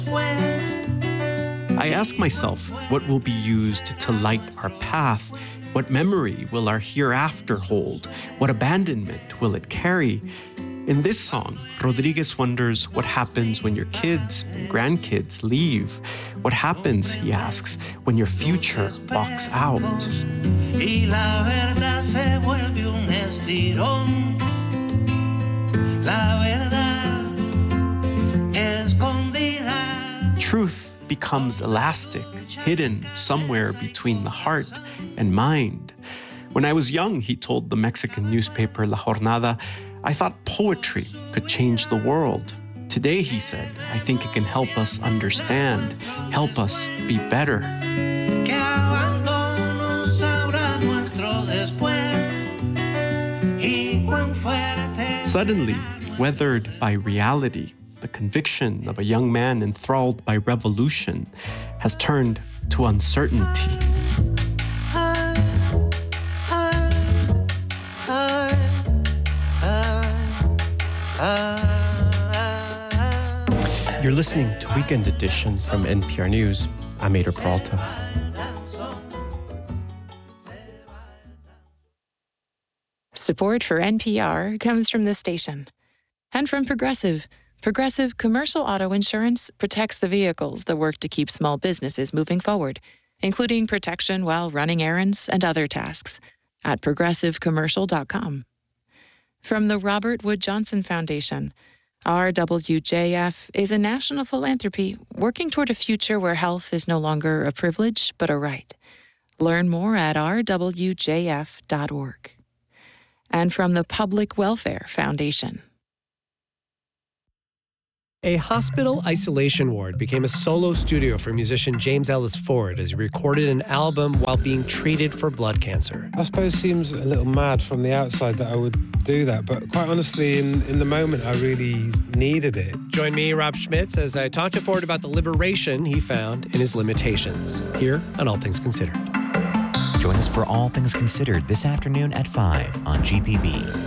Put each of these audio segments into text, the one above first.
I ask myself, what will be used to light our path? What memory will our hereafter hold? What abandonment will it carry? In this song, Rodriguez wonders what happens when your kids and grandkids leave. What happens, he asks, when your future walks out? Y la verdad se vuelve un estirón. La verdad escondida. Truth becomes elastic, hidden somewhere between the heart and mind. When I was young, he told the Mexican newspaper La Jornada, I thought poetry could change the world. Today, he said, I think it can help us understand, help us be better. Que abandono sabrá nuestro después. Y cuán fuerte. Suddenly, weathered by reality, the conviction of a young man enthralled by revolution has turned to uncertainty. You're listening to Weekend Edition from NPR News. I'm Aider Peralta. Support for NPR comes from this station and from Progressive. Progressive Commercial Auto Insurance protects the vehicles that work to keep small businesses moving forward, including protection while running errands and other tasks, at progressivecommercial.com. From the Robert Wood Johnson Foundation, RWJF is a national philanthropy working toward a future where health is no longer a privilege but a right. Learn more at rwjf.org. And from the Public Welfare Foundation. A hospital isolation ward became a solo studio for musician James Ellis Ford as he recorded an album while being treated for blood cancer. I suppose it seems a little mad from the outside that I would do that, but quite honestly, in the moment, I really needed it. Join me, Rob Schmitz, as I talk to Ford about the liberation he found in his limitations, here on All Things Considered. Join us for All Things Considered this afternoon at 5 on GPB.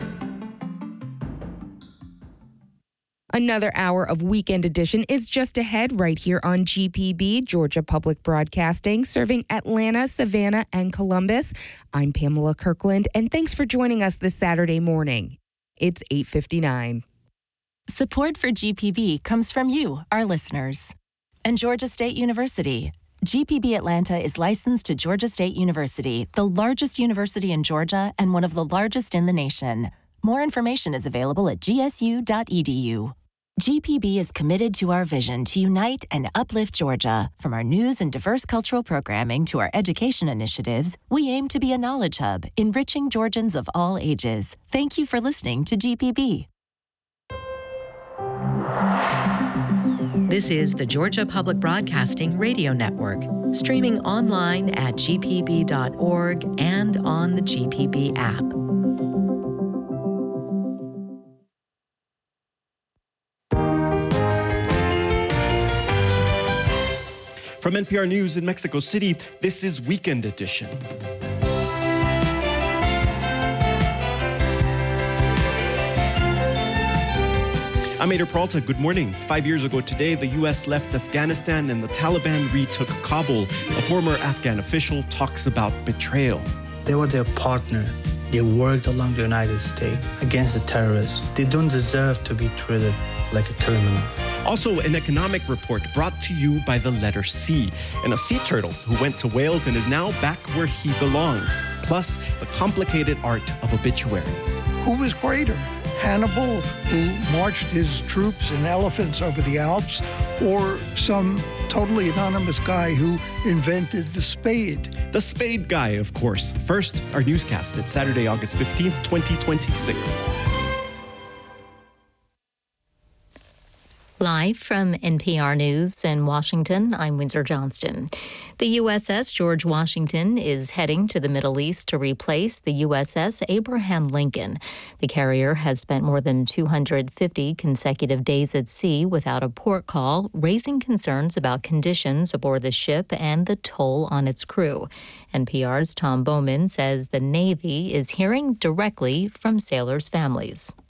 Another hour of Weekend Edition is just ahead right here on GPB, Georgia Public Broadcasting, serving Atlanta, Savannah, and Columbus. I'm Pamela Kirkland, and thanks for joining us this Saturday morning. It's 8:59. Support for GPB comes from you, our listeners. And Georgia State University. GPB Atlanta is licensed to Georgia State University, the largest university in Georgia and one of the largest in the nation. More information is available at gsu.edu. GPB is committed to our vision to unite and uplift Georgia. From our news and diverse cultural programming to our education initiatives, we aim to be a knowledge hub, enriching Georgians of all ages. Thank you for listening to GPB. This is the Georgia Public Broadcasting Radio Network, streaming online at gpb.org and on the GPB app. From NPR News in Mexico City, this is Weekend Edition. I'm Aider Peralta. Good morning. 5 years ago today, the U.S. left Afghanistan and the Taliban retook Kabul. A former Afghan official talks about betrayal. They were their partner. They worked along the United States against the terrorists. They don't deserve to be treated like a criminal. Also, an economic report brought to you by the letter C, and a sea turtle who went to Wales and is now back where he belongs. Plus, the complicated art of obituaries. Who was greater? Hannibal, who marched his troops and elephants over the Alps, or some totally anonymous guy who invented the spade? The spade guy, of course. First, our newscast. It's Saturday, August 15th, 2026. Live from NPR News in Washington, I'm Windsor Johnston. The USS George Washington is heading to the Middle East to replace the USS Abraham Lincoln. The carrier has spent more than 250 consecutive days at sea without a port call, raising concerns about conditions aboard the ship and the toll on its crew. NPR's Tom Bowman says the Navy is hearing directly from sailors' families.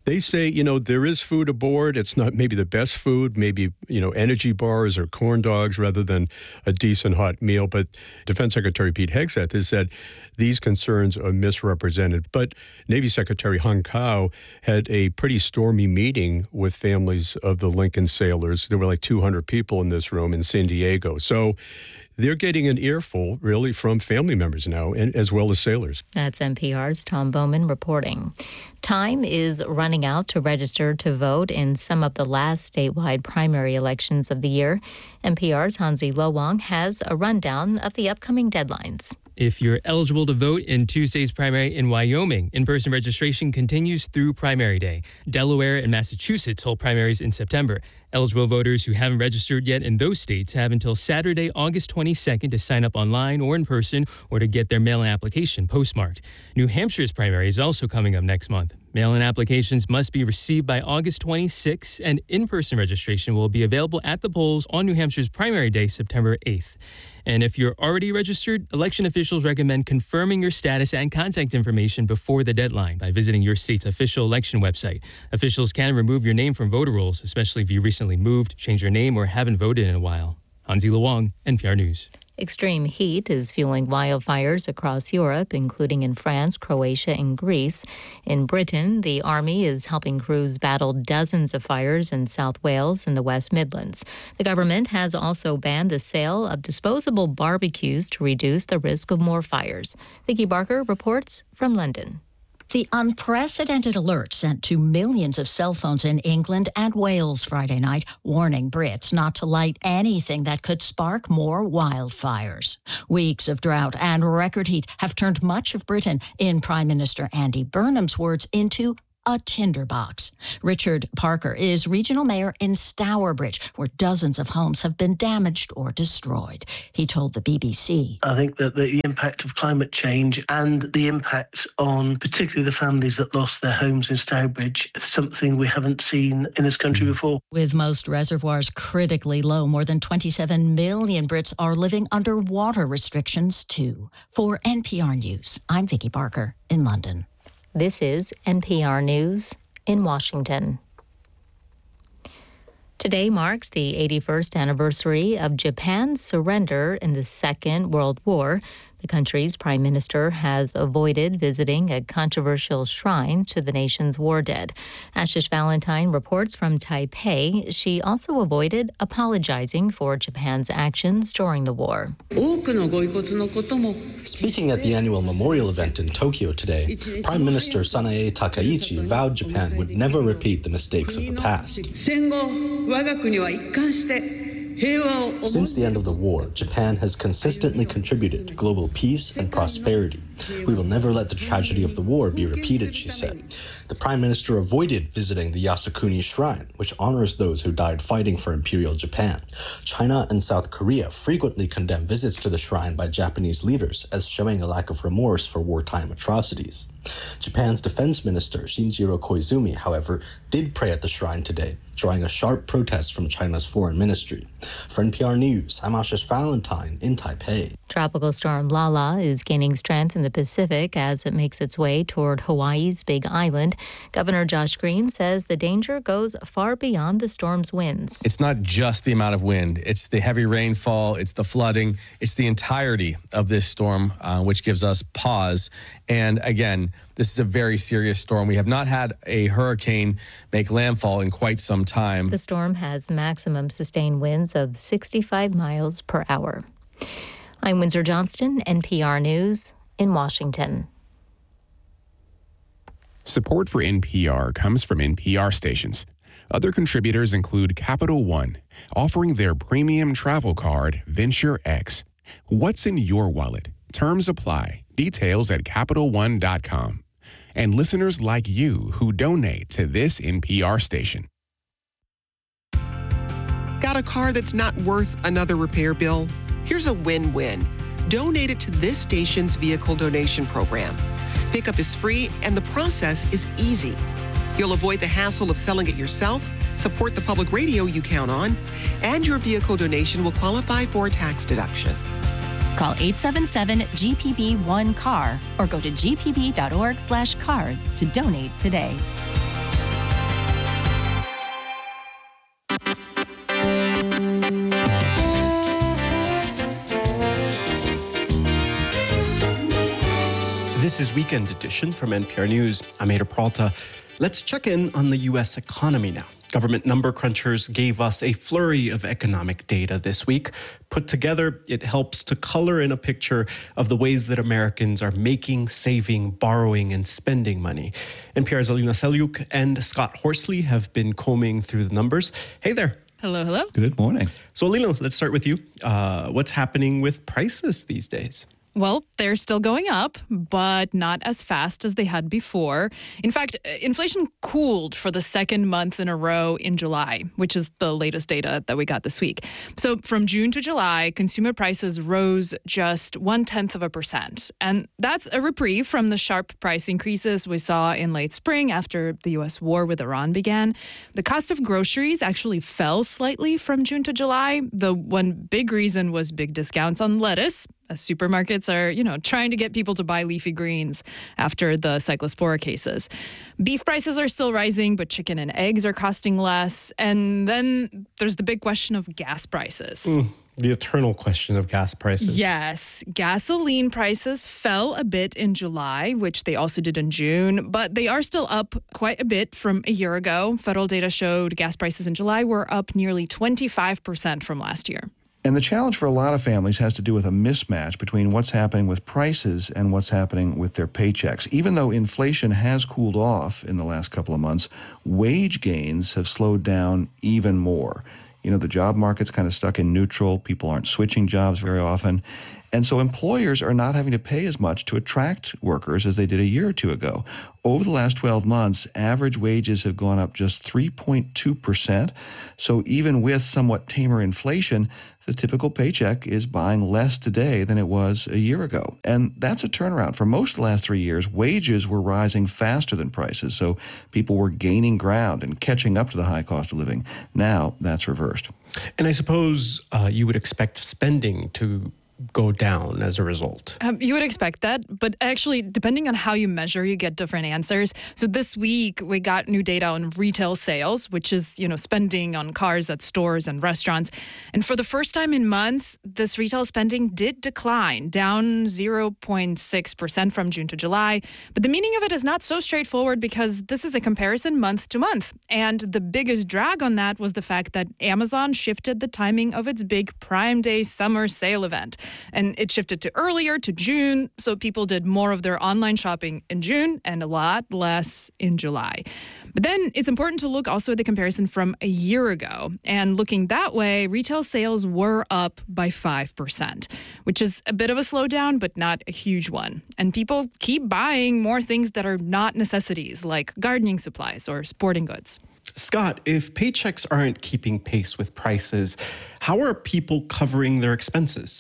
They say, there is food aboard. It's not maybe the best food, maybe, energy bars or corn dogs rather than a decent hot meal. But Defense Secretary Pete Hegseth has said these concerns are misrepresented. But Navy Secretary Hung Kao had a pretty stormy meeting with families of the Lincoln sailors. There were like 200 people in this room in San Diego. So they're getting an earful, really, from family members now, and as well as sailors. That's NPR's Tom Bowman reporting. Time is running out to register to vote in some of the last statewide primary elections of the year. NPR's Hansi Lo-Wang has a rundown of the upcoming deadlines. If you're eligible to vote in Tuesday's primary in Wyoming, in-person registration continues through primary day. Delaware and Massachusetts hold primaries in September. Eligible voters who haven't registered yet in those states have until Saturday, August 22nd to sign up online or in person or to get their mail-in application postmarked. New Hampshire's primary is also coming up next month. Mail-in applications must be received by August 26th, and in-person registration will be available at the polls on New Hampshire's primary day, September 8th. And if you're already registered, election officials recommend confirming your status and contact information before the deadline by visiting your state's official election website. Officials can remove your name from voter rolls, especially if you recently moved, changed your name, or haven't voted in a while. Hansi Lo-Wang, NPR News. Extreme heat is fueling wildfires across Europe, including in France, Croatia, and Greece. In Britain, the Army is helping crews battle dozens of fires in South Wales and the West Midlands. The government has also banned the sale of disposable barbecues to reduce the risk of more fires. Vicky Barker reports from London. The unprecedented alert sent to millions of cell phones in England and Wales Friday night, warning Brits not to light anything that could spark more wildfires. Weeks of drought and record heat have turned much of Britain, in Prime Minister Andy Burnham's words, into a tinderbox. Richard Parker is regional mayor in Stourbridge, where dozens of homes have been damaged or destroyed. He told the BBC. I think that the impact of climate change and the impact on particularly the families that lost their homes in Stourbridge is something we haven't seen in this country before. With most reservoirs critically low, more than 27 million Brits are living under water restrictions too. For NPR News, I'm Vicky Barker in London. This is NPR News in Washington. Today marks the 81st anniversary of Japan's surrender in the Second World War. The country's prime minister has avoided visiting a controversial shrine to the nation's war dead. Ashish Valentine reports from Taipei. She also avoided apologizing for Japan's actions during the war. Speaking at the annual memorial event in Tokyo today, Prime Minister Sanae Takaichi vowed Japan would never repeat the mistakes of the past. Since the end of the war, Japan has consistently contributed to global peace and prosperity. We will never let the tragedy of the war be repeated, she said. The Prime Minister avoided visiting the Yasukuni Shrine, which honors those who died fighting for Imperial Japan. China and South Korea frequently condemn visits to the shrine by Japanese leaders as showing a lack of remorse for wartime atrocities. Japan's Defense Minister Shinjiro Koizumi, however, did pray at the shrine today, drawing a sharp protest from China's foreign ministry. For NPR News, I'm Ashish Valentine in Taipei. Tropical storm Lala is gaining strength in the Pacific as it makes its way toward Hawaii's Big Island. Governor Josh Green says the danger goes far beyond the storm's winds. It's not just the amount of wind. It's the heavy rainfall. It's the flooding. It's the entirety of this storm, which gives us pause. And again, this is a very serious storm. We have not had a hurricane make landfall in quite some time. The storm has maximum sustained winds of 65 miles per hour. I'm Windsor Johnston, NPR News in Washington. Support for NPR comes from NPR stations. Other contributors include Capital One, offering their premium travel card, Venture X. What's in your wallet? Terms apply. Details at CapitalOne.com. And listeners like you who donate to this NPR station. Got a car that's not worth another repair bill? Here's a win-win. Donate it to this station's vehicle donation program. Pickup is free and the process is easy. You'll avoid the hassle of selling it yourself, support the public radio you count on, and your vehicle donation will qualify for a tax deduction. Call 877-GPB-1-CAR or go to gpb.org/cars to donate today. This is Weekend Edition from NPR News. I'm Ada Peralta. Let's check in on the U.S. economy now. Government number crunchers gave us a flurry of economic data this week. Put together, it helps to color in a picture of the ways that Americans are making, saving, borrowing, and spending money. NPR's Alina Selyuk and Scott Horsley have been combing through the numbers. Hey there. Hello, hello. Good morning. So, Alina, let's start with you. What's happening with prices these days? Well, they're still going up, but not as fast as they had before. In fact, inflation cooled for the second month in a row in July, which is the latest data that we got this week. So from June to July, consumer prices rose just 0.1%. And that's a reprieve from the sharp price increases we saw in late spring after the U.S. war with Iran began. The cost of groceries actually fell slightly from June to July. The one big reason was big discounts on lettuce, as supermarkets are, trying to get people to buy leafy greens after the Cyclospora cases. Beef prices are still rising, but chicken and eggs are costing less. And then there's the big question of gas prices. The eternal question of gas prices. Yes. Gasoline prices fell a bit in July, which they also did in June, but they are still up quite a bit from a year ago. Federal data showed gas prices in July were up nearly 25% from last year. And the challenge for a lot of families has to do with a mismatch between what's happening with prices and what's happening with their paychecks. Even though inflation has cooled off in the last couple of months, wage gains have slowed down even more. The job market's kind of stuck in neutral. People aren't switching jobs very often. And so employers are not having to pay as much to attract workers as they did a year or two ago. Over the last 12 months, average wages have gone up just 3.2%. So even with somewhat tamer inflation, the typical paycheck is buying less today than it was a year ago. And that's a turnaround. For most of the last 3 years, wages were rising faster than prices. So people were gaining ground and catching up to the high cost of living. Now that's reversed. And I suppose you would expect spending to go down as a result. You would expect that, but actually, depending on how you measure, you get different answers. So this week, we got new data on retail sales, which is, spending on cars at stores and restaurants. And for the first time in months, this retail spending did decline, down 0.6% from June to July. But the meaning of it is not so straightforward because this is a comparison month to month. And the biggest drag on that was the fact that Amazon shifted the timing of its big Prime Day summer sale event. And it shifted to earlier, to June, so people did more of their online shopping in June and a lot less in July. But then it's important to look also at the comparison from a year ago. And looking that way, retail sales were up by 5%, which is a bit of a slowdown, but not a huge one. And people keep buying more things that are not necessities, like gardening supplies or sporting goods. Scott, if paychecks aren't keeping pace with prices, how are people covering their expenses?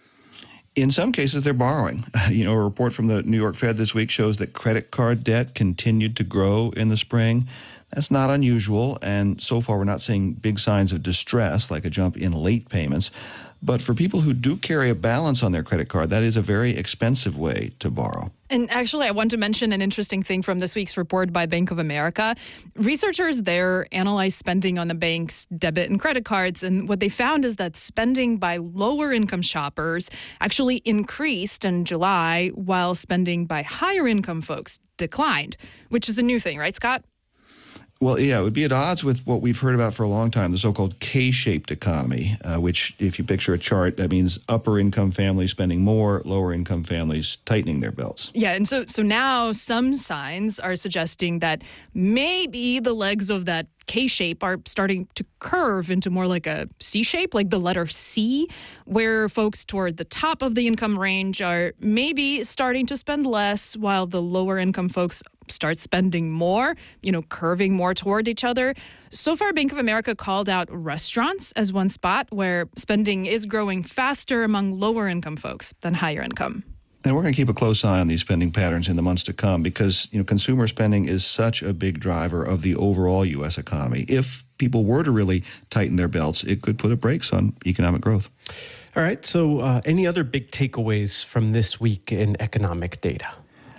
In some cases, they're borrowing. A report from the New York Fed this week shows that credit card debt continued to grow in the spring. That's not unusual, and so far we're not seeing big signs of distress, like a jump in late payments. But for people who do carry a balance on their credit card, that is a very expensive way to borrow. And actually, I want to mention an interesting thing from this week's report by Bank of America. Researchers there analyzed spending on the bank's debit and credit cards, and what they found is that spending by lower-income shoppers actually increased in July, while spending by higher-income folks declined, which is a new thing, right, Scott? Well, yeah, it would be at odds with what we've heard about for a long time, the so-called K-shaped economy, which, if you picture a chart, that means upper-income families spending more, lower-income families tightening their belts. Yeah, and so now some signs are suggesting that maybe the legs of that K-shape are starting to curve into more like a C-shape, like the letter C, where folks toward the top of the income range are maybe starting to spend less, while the lower-income folks start spending more, curving more toward each other. So far, Bank of America called out restaurants as one spot where spending is growing faster among lower income folks than higher income. And we're going to keep a close eye on these spending patterns in the months to come because, consumer spending is such a big driver of the overall U.S. economy. If people were to really tighten their belts, it could put a brakes on economic growth. All right. So any other big takeaways from this week in economic data?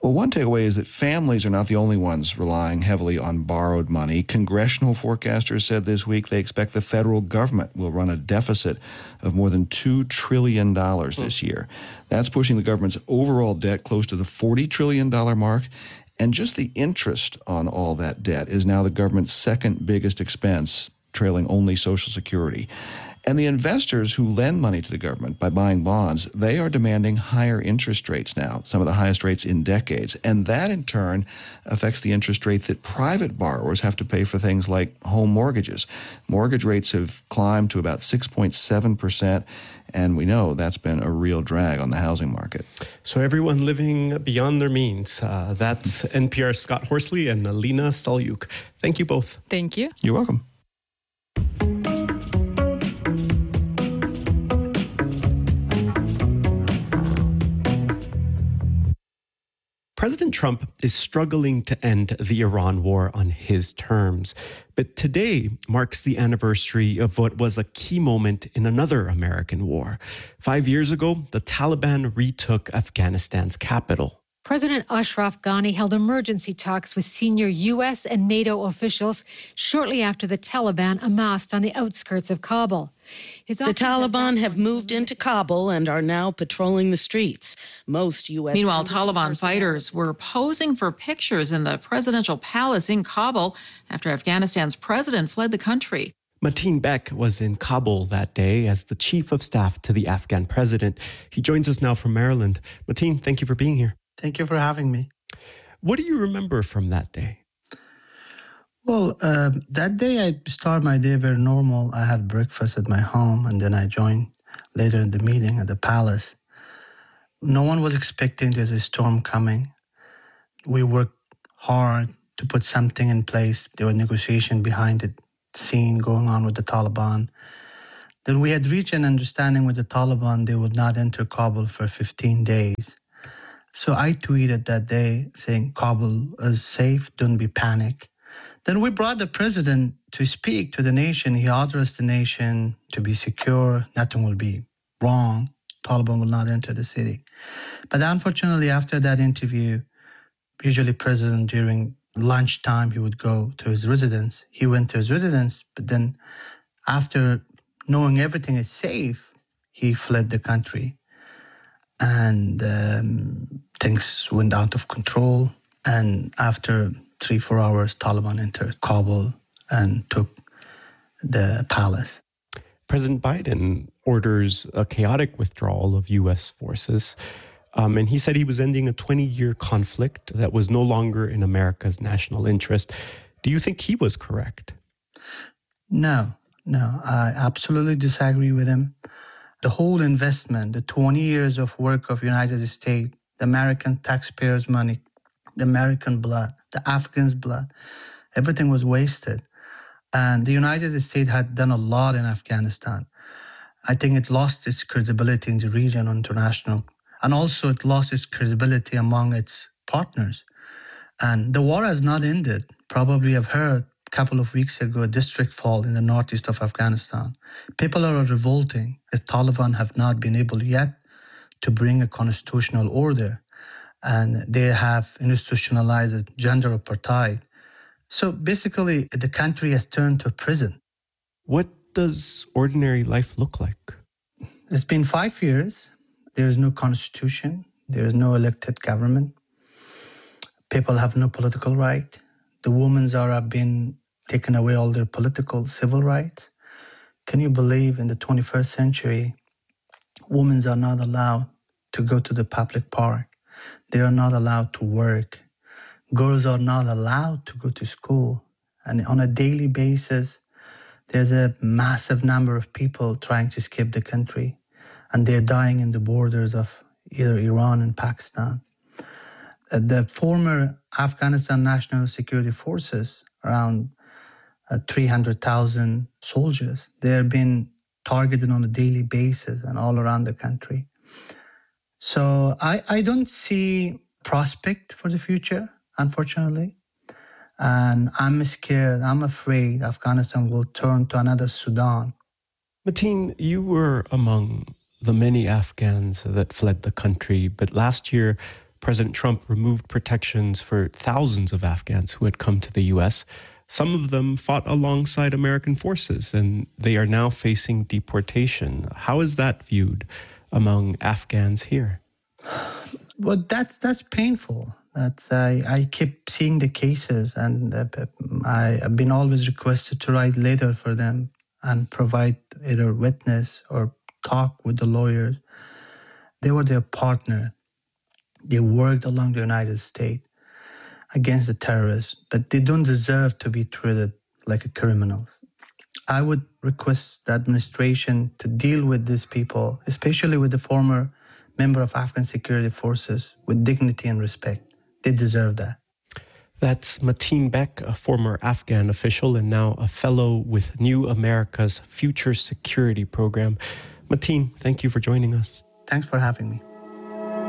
Well, one takeaway is that families are not the only ones relying heavily on borrowed money. Congressional forecasters said this week they expect the federal government will run a deficit of more than $2 trillion this year. That's pushing the government's overall debt close to the $40 trillion mark. And just the interest on all that debt is now the government's second biggest expense, trailing only Social Security. And the investors who lend money to the government by buying bonds, they are demanding higher interest rates now, some of the highest rates in decades. And that, in turn, affects the interest rate that private borrowers have to pay for things like home mortgages. Mortgage rates have climbed to about 6.7%, and we know that's been a real drag on the housing market. So everyone living beyond their means. That's NPR's Scott Horsley and Alina Salyuk. Thank you both. Thank you. You're welcome. President Trump is struggling to end the Iran war on his terms. But today marks the anniversary of what was a key moment in another American war. 5 years ago, the Taliban retook Afghanistan's capital. President Ashraf Ghani held emergency talks with senior U.S. and NATO officials shortly after the Taliban amassed on the outskirts of Kabul. The Taliban have moved into Kabul and are now patrolling the streets. Most U.S. Meanwhile, Taliban fighters were posing for pictures in the presidential palace in Kabul after Afghanistan's president fled the country. Mateen Bek was in Kabul that day as the chief of staff to the Afghan president. He joins us now from Maryland. Mateen, thank you for being here. Thank you for having me. What do you remember from that day? Well, that day I started my day very normal. I had breakfast at my home, and then I joined later in the meeting at the palace. No one was expecting there's a storm coming. We worked hard to put something in place. There were negotiations behind the scene going on with the Taliban. Then we had reached an understanding with the Taliban they would not enter Kabul for 15 days. So I tweeted that day saying, Kabul is safe, don't be panic. Then we brought the president to speak to the nation. He addressed the nation to be secure, nothing will be wrong, Taliban will not enter the city. But unfortunately, after that interview, usually president during lunchtime, he would go to his residence. He went to his residence, but then after knowing everything is safe, he fled the country. And things went out of control. And after 3-4 hours, Taliban entered Kabul and took the palace. President Biden orders a chaotic withdrawal of U.S. forces. And he said he was ending a 20-year conflict that was no longer in America's national interest. Do you think he was correct? No, I absolutely disagree with him. The whole investment, the 20 years of work of United States, the American taxpayers' money, the American blood, the Afghans' blood, everything was wasted. And the United States had done a lot in Afghanistan. I think it lost its credibility in the region, international, and also it lost its credibility among its partners. And the war has not ended. Probably I've heard a couple of weeks ago, a district fall in the northeast of Afghanistan. People are revolting. The Taliban have not been able yet to bring a constitutional order. And they have institutionalized gender apartheid. So basically, the country has turned to a prison. What does ordinary life look like? It's been 5 years. There is no constitution. There is no elected government. People have no political right. The women have been taken away all their political, civil rights. Can you believe in the 21st century, women are not allowed to go to the public park? They are not allowed to work. Girls are not allowed to go to school. And on a daily basis, there's a massive number of people trying to escape the country. And they're dying in the borders of either Iran and Pakistan. The former Afghanistan National Security Forces, around 300,000 soldiers, they're being targeted on a daily basis and all around the country. So I don't see prospect for the future, unfortunately. And I'm scared, I'm afraid Afghanistan will turn to another Sudan. Mateen, you were among the many Afghans that fled the country, but last year President Trump removed protections for thousands of Afghans who had come to the U.S. Some of them fought alongside American forces, and they are now facing deportation. How is that viewed among Afghans here? Well, that's painful. I keep seeing the cases, and I've been always requested to write letter for them and provide either witness or talk with the lawyers. They were their partner. They worked along the United States against the terrorists, but they don't deserve to be treated like a criminal. I would request the administration to deal with these people, especially with the former member of Afghan security forces, with dignity and respect. They deserve that. That's Mateen Bek, a former Afghan official and now a fellow with New America's Future Security Program. Mateen, thank you for joining us. Thanks for having me.